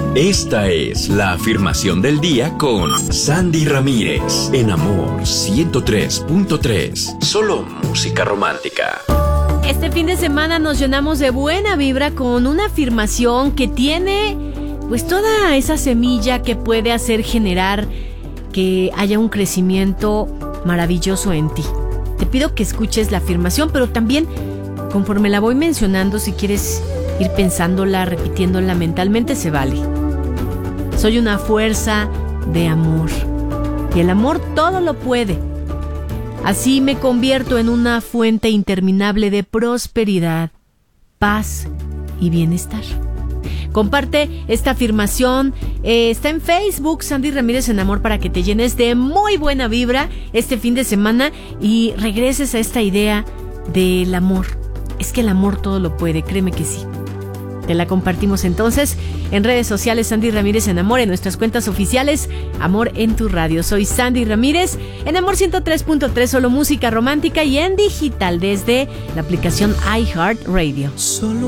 Esta es la afirmación del día con Sandy Ramírez en Amor 103.3. Solo música romántica. Este fin de semana nos llenamos de buena vibra con una afirmación que tiene pues toda esa semilla que puede hacer generar que haya un crecimiento maravilloso en ti. Te pido que escuches la afirmación, pero también conforme la voy mencionando, si quieres ir pensándola, repitiéndola mentalmente, se vale. Soy una fuerza de amor y el amor todo lo puede. Así me convierto en una fuente interminable de prosperidad, paz y bienestar. Comparte esta afirmación, está en Facebook, Sandy Ramírez en Amor, para que te llenes de muy buena vibra este fin de semana y regreses a esta idea del amor. Es que el amor todo lo puede, créeme que sí. Te la compartimos entonces en redes sociales, Sandy Ramírez en Amor, en nuestras cuentas oficiales, Amor en tu Radio. Soy Sandy Ramírez en Amor 103.3, solo música romántica, y en digital desde la aplicación iHeartRadio. Solo